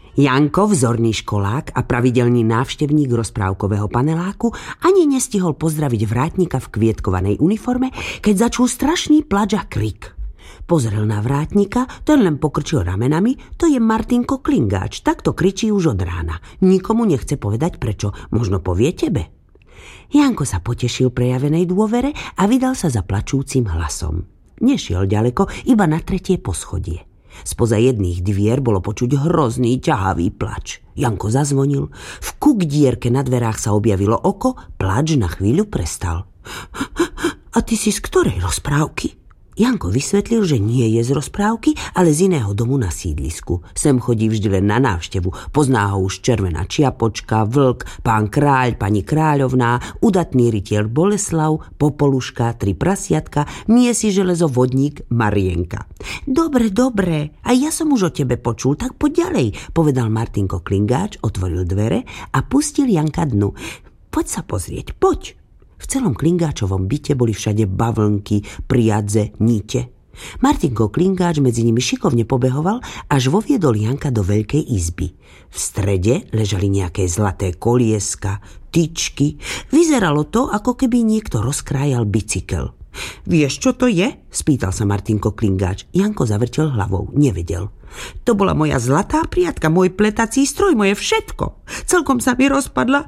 Janko, vzorný školák a pravidelný návštevník rozprávkového paneláku, ani nestihol pozdraviť vrátnika v kvietkovanej uniforme, keď začul strašný plač a krik. Pozrel na vrátnika, ten len pokrčil ramenami, to je Martinko Klingáč, takto kričí už od rána. Nikomu nechce povedať prečo, možno povie tebe. Janko sa potešil prejavenej dôvere a vydal sa za plačúcim hlasom. Nešiel ďaleko, iba na 3. poschodie. Spoza jedných dvier bolo počuť hrozný ťahavý plač. Janko zazvonil, v kukdierke na dverách sa objavilo oko, plač na chvíľu prestal. A ty si z ktorej rozprávky? Janko vysvetlil, že nie je z rozprávky, ale z iného domu na sídlisku. Sem chodí vždy len na návštevu. Pozná ho už Červená čiapočka, Vlk, pán kráľ, pani kráľovná, udatný rytier Boleslav, Popoluška, 3 prasiatka, miesi železo vodník Marienka. Dobre, a ja som už o tebe počul, tak poď ďalej, povedal Martinko Klingáč, otvoril dvere a pustil Janka dnu. Poď sa pozrieť, poď. V celom Klingáčovom byte boli všade bavlnky, priadze, nite. Martinko Klingáč medzi nimi šikovne pobehoval, až voviedol Janka do veľkej izby. V strede ležali nejaké zlaté kolieska, tyčky. Vyzeralo to, ako keby niekto rozkrájal bicykel. Vieš, čo to je? Spýtal sa Martinko Klingáč. Janko zavrtel hlavou, nevedel. To bola moja zlatá priatka, môj pletací stroj, moje všetko. Celkom sa mi rozpadla.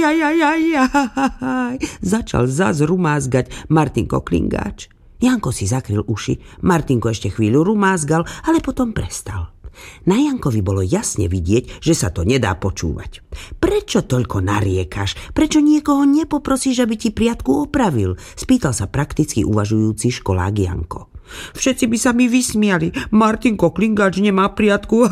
Začal zas rumázgať Martinko Klingáč. Janko si zakryl uši. Martinko ešte chvíľu rumázgal, ale potom prestal. Na Jankovi bolo jasne vidieť, že sa to nedá počúvať. Prečo toľko nariekaš? Prečo niekoho nepoprosíš, aby ti priatku opravil? Spýtal sa prakticky uvažujúci školák Janko. Všetci by sa mi vysmiali. Martinko Klingáč nemá priatku.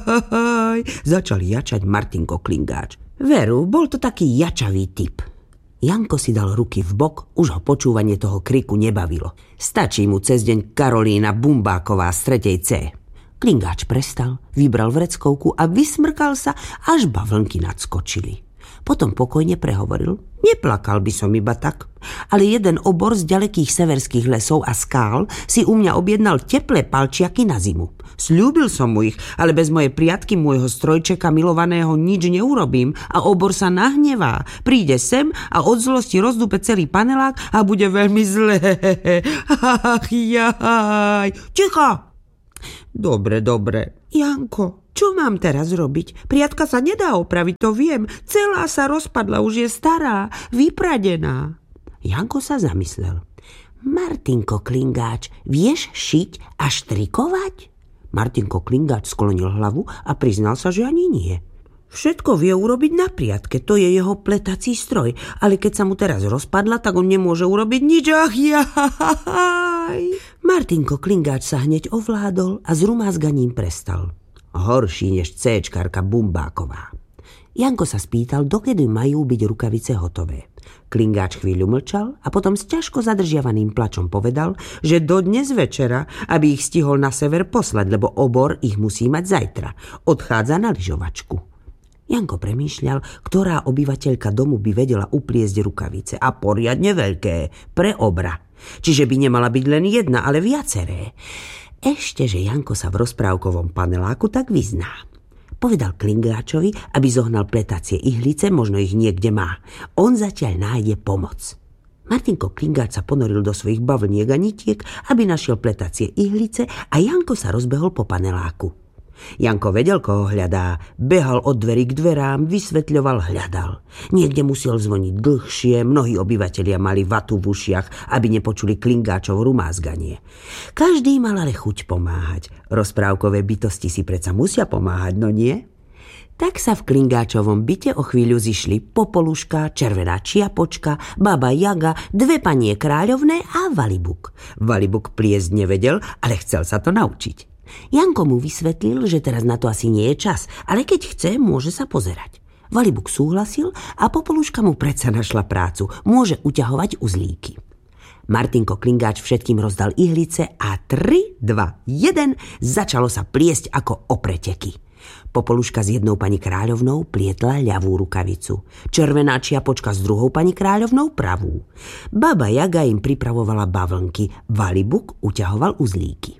Začal jačať Martinko Klingáč. Veru, bol to taký jačavý typ. Janko si dal ruky v bok, už ho počúvanie toho kriku nebavilo. Stačí mu cez deň Karolína Bumbáková z 3. C. Klingáč prestal, vybral vreckovku a vysmrkal sa, až bavlnky nadskočili. Potom pokojne prehovoril. Neplakal by som iba tak, ale jeden obor z ďalekých severských lesov a skál si u mňa objednal teplé palčiaky na zimu. Sľúbil som mu ich, ale bez mojej priatky, môjho strojčeka milovaného nič neurobím a obor sa nahnevá. Príde sem a od zlosti rozdúpe celý panelák a bude veľmi zlé. Ach, jaj. Ticho! Dobre. Janko, čo mám teraz robiť? Priatka sa nedá opraviť, to viem. Celá sa rozpadla, už je stará, vypradená. Janko sa zamyslel. Martinko Klingáč, vieš šiť a štrikovať? Martinko Klingáč sklonil hlavu a priznal sa, že ani nie. Všetko vie urobiť na priatke, to je jeho pletací stroj, ale keď sa mu teraz rozpadla, tak on nemôže urobiť nič. Ach, jaj! Martinko Klingáč sa hneď ovládol a s rumázganím prestal. Horší než C-čkarka Bumbáková. Janko sa spýtal, dokedy majú byť rukavice hotové. Klingáč chvíľu mlčal a potom s ťažko zadržiavaným plačom povedal, že do dnes večera, aby ich stihol na sever poslať, lebo obor ich musí mať zajtra. Odchádza na lyžovačku. Janko premýšľal, ktorá obyvateľka domu by vedela upliesť rukavice a poriadne veľké, pre obra. Čiže by nemala byť len jedna, ale viaceré. Ešte, že Janko sa v rozprávkovom paneláku tak vyzná. Povedal Klingáčovi, aby zohnal pletacie ihlice, možno ich niekde má. On zatiaľ nájde pomoc. Martinko Klingáč sa ponoril do svojich bavlniek a nitiek, aby našiel pletacie ihlice a Janko sa rozbehol po paneláku. Janko vedel, koho hľadá. Behal od dverí k dverám, vysvetľoval, hľadal. Niekde musel zvoniť dlhšie, mnohí obyvatelia mali vatu v ušiach, aby nepočuli Klingáčov rumázganie. Každý mal ale chuť pomáhať. Rozprávkové bytosti si predsa musia pomáhať, no nie? Tak sa v Klingáčovom byte o chvíľu zišli Popoluška, Červená čiapočka, Baba Jaga, 2 panie kráľovné a Valibuk. Valibuk pliesť nevedel, ale chcel sa to naučiť. Janko mu vysvetlil, že teraz na to asi nie je čas, ale keď chce, môže sa pozerať. Valibuk súhlasil a Popoluška mu predsa našla prácu. Môže uťahovať uzlíky. Martinko Klingáč všetkým rozdal ihlice a 3, 2, 1 začalo sa pliesť ako o preteky. Popoluška s jednou pani kráľovnou plietla ľavú rukavicu. Červená čiapočka s druhou pani kráľovnou pravú. Baba Jaga im pripravovala bavlnky. Valibuk uťahoval uzlíky.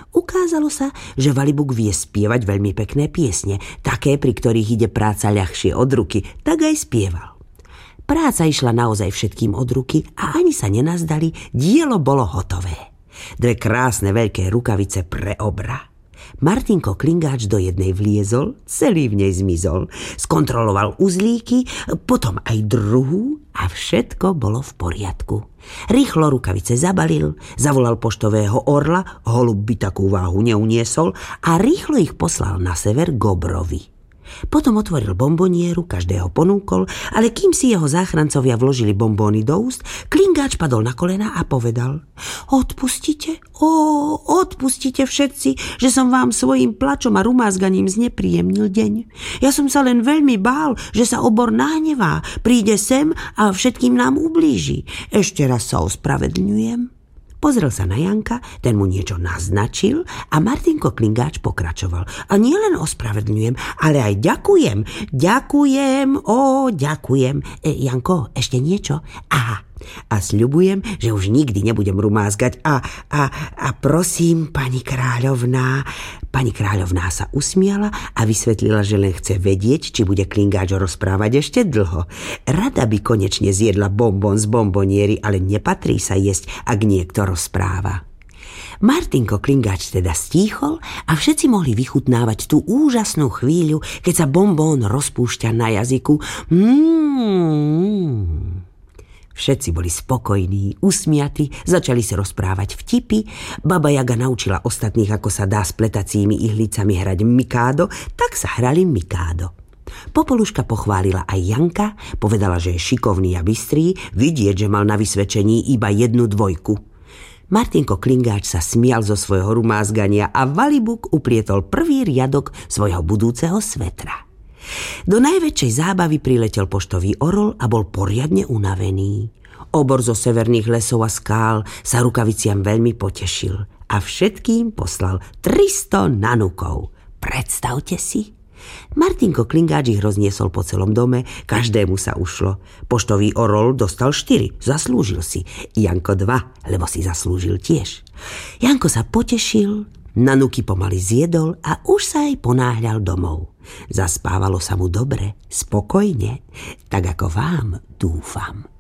Ukázalo sa, že Valibuk vie spievať veľmi pekné piesne, také, pri ktorých ide práca ľahšie od ruky, tak aj spieval. Práca išla naozaj všetkým od ruky a ani sa nenazdali, dielo bolo hotové. 2 krásne veľké rukavice pre obra. Martinko Klingáč do jednej vliezol, celý v nej zmizol. Skontroloval uzlíky, potom aj druhú a všetko bolo v poriadku. Rýchlo rukavice zabalil, zavolal poštového orla, holub by takú váhu neuniesol a rýchlo ich poslal na sever k Obrovi. Potom otvoril bombonieru, každého ponúkol, ale kým si jeho záchrancovia vložili bombóny do úst, Klingáč padol na kolena a povedal: Odpustite, odpustite všetci, že som vám svojím plačom a rumázganím znepríjemnil deň. Ja som sa len veľmi bál, že sa Obor nahnevá, príde sem a všetkým nám ublíži. Ešte raz sa ospravedlňujem. Pozrel sa na Janka, ten mu niečo naznačil a Martinko Klingáč pokračoval. A nielen ospravedlňujem, ale aj ďakujem. Ďakujem. Janko, ešte niečo? Aha. A sľubujem, že už nikdy nebudem rumázgať. A prosím, pani kráľovná. Pani kráľovná sa usmiala a vysvetlila, že len chce vedieť, či bude Klingáč rozprávať ešte dlho. Rada by konečne zjedla bonbon z bomboniery, ale nepatrí sa jesť, ak niekto rozpráva. Martinko Klingáč teda stíchol a všetci mohli vychutnávať tú úžasnú chvíľu, keď sa bonbón rozpúšťa na jazyku. Všetci boli spokojní, usmiatí, začali si rozprávať vtipy. Baba Jaga naučila ostatných, ako sa dá s pletacími ihlicami hrať mikádo, tak sa hrali mikádo. Popoluška pochválila aj Janka, povedala, že je šikovný a bystrý, vidieť, že mal na vysvedčení iba 1 dvojku. Martinko Klingáč sa smial zo svojho rumázgania a Valibuk uplietol prvý riadok svojho budúceho svetra. Do najväčšej zábavy priletel poštový orol a bol poriadne unavený. Obor zo severných lesov a skál sa rukaviciam veľmi potešil a všetkým poslal 300 nanukov. Predstavte si. Martinko Klingáč ich rozniesol po celom dome, každému sa ušlo. Poštový orol dostal 4, zaslúžil si. Janko 2, lebo si zaslúžil tiež. Janko sa potešil, nanuky pomaly zjedol a už sa aj ponáhľal domov. Zaspávalo sa mu dobre, spokojne, tak ako vám, dúfam.